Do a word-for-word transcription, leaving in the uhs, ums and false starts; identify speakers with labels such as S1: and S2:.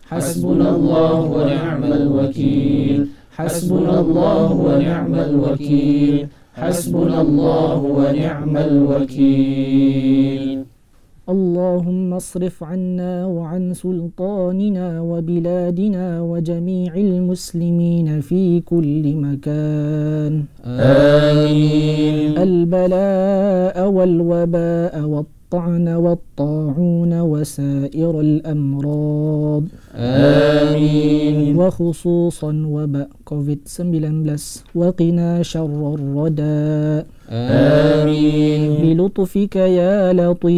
S1: حسبنا الله ونعم الوكيل حسبنا الله ونعم الوكيل حسبنا الله ونعم الوكيل.
S2: اللهم اصرف عنا وعن سلطاننا وبلادنا وجميع المسلمين في كل مكان
S1: آمين.
S2: البلاء والوباء والطعن والطاعون وسائر الأمراض
S1: آمين.
S2: وخصوصا وباء كوفيد تسعة عشر وقنا شر الردى
S1: آمين.
S2: بلطفك يا لطيف